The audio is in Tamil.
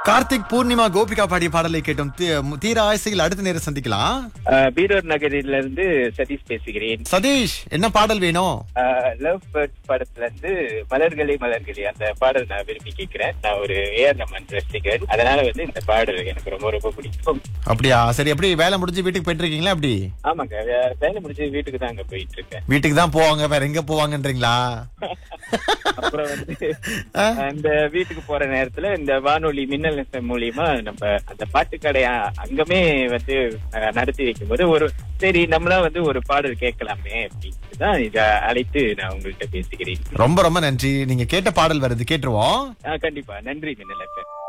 கார்த்திக், பூர்ணிமா, கோபிகா பாடிய பாடலை கேட்டோம். தீர ஆசையில் அடுத்த நேரம் சந்திக்கலாம். பீரோர் நகரில இருந்து சதீஷ் பேசுகிறேன். சதீஷ், என்ன பாடல் வேணும்? லவ் பேர்ட்ஸ் படத்துல இருந்து மலர்களே மலர்களே அந்த பாடல் நான் விரும்பி கேட்கிறேன். நான் ஒரு ஏஆர் ரஹ்மான் ரசிகர், அதனால இந்த பாடல் எனக்கு ரொம்ப ரொம்ப பிடிக்கும். அப்படியா? சரி, எப்படி வேலை முடிஞ்சு வீட்டுக்கு போயிட்டு இருக்கீங்களா? அப்படி? ஆமாங்க, வேலை முடிஞ்சு வீட்டுக்கு தான் அங்க போயிட்டு இருக்கேன். வீட்டுக்கு தான் போவாங்க, வேற எங்க போவாங்கன்றீங்களா? அப்புறம் அந்த வீட்டுக்கு போற நேரத்துல இந்த வானொலி மின்னல் மூலியமா நம்ம அந்த பாட்டு கடையா அங்கமே நடத்தி வைக்கும் போது சரி நம்மளா ஒரு பாடல் கேட்கலாமே அப்படின்னு தான் இத அழைத்து நான் உங்கள்கிட்ட பேசுகிறேன். ரொம்ப ரொம்ப நன்றி. நீங்க கேட்ட பாடல் வருது, கேட்டுருவோம். கண்டிப்பா. நன்றி மின்னல்.